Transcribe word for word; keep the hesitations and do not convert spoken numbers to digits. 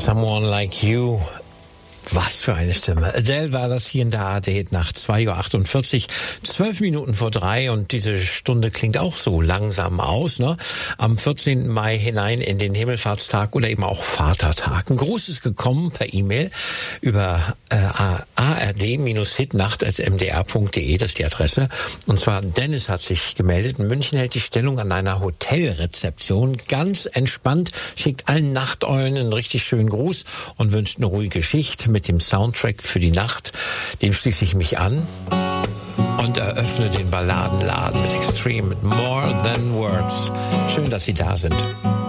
Someone Like You. Was für eine Stimme. Adele war das hier in der A R D nach zwei Uhr achtundvierzig, zwölf Minuten vor drei, und diese Stunde klingt auch so langsam aus, ne? Am vierzehnten Mai hinein in den Himmelfahrtstag oder eben auch Vatertag. Ein Gruß ist gekommen per E-Mail über äh, a r d hitnacht at m d r punkt d e, das ist die Adresse. Und zwar Dennis hat sich gemeldet. In München hält die Stellung an einer Hotelrezeption. Ganz entspannt, schickt allen Nachteulen einen richtig schönen Gruß und wünscht eine ruhige Schicht mit dem Soundtrack für die Nacht. Dem schließe ich mich an und eröffne den Balladenladen mit Extreme, mit More Than Words. Schön, dass Sie da sind.